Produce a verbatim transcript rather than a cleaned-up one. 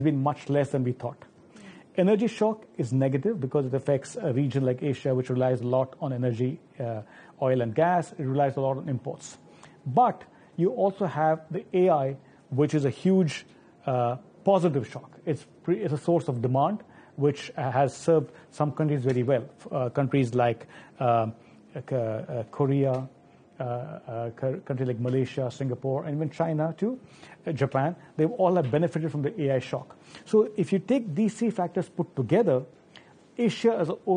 been much less than we thought. Energy shock is negative because it affects a region like Asia, which relies a lot on energy, uh, oil and gas. It relies a lot on imports. But you also have the A I, which is a huge uh, positive shock. It's, pre- it's a source of demand, which uh, has served some countries very well. Uh, countries like uh, uh, Korea, uh, uh, countries like Malaysia, Singapore, and even China too, uh, Japan, they all have benefited from the A I shock. So if you take these three factors put together, Asia as a